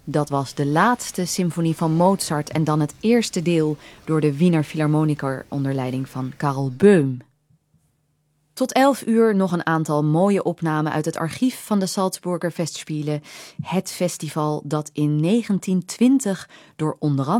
Dat was de laatste symfonie van Mozart en dan het eerste deel door de Wiener Philharmoniker onder leiding van Karl Böhm. Tot 11 uur nog een aantal mooie opnamen uit het archief van de Salzburger Festspiele. Het festival dat in 1920 door onder andere